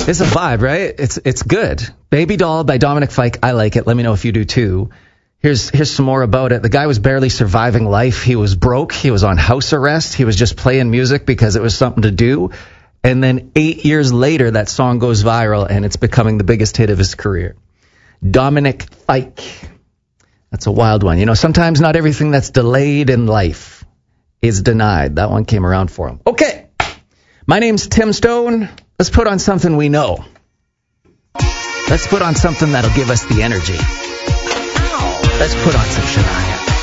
It's a vibe, right? It's good. Baby Doll by Dominic Fike. I like it. Let me know if you do too. Here's some more about it. The guy was barely surviving life. He was broke. He was on house arrest. He was just playing music because it was something to do. And then 8 years later, that song goes viral, and it's becoming the biggest hit of his career. Dominic Fike. That's a wild one. You know, sometimes not everything that's delayed in life is denied. That one came around for him. Okay. My name's Tim Stone. Let's put on something we know. Let's put on something that'll give us the energy. Let's put on some Shania.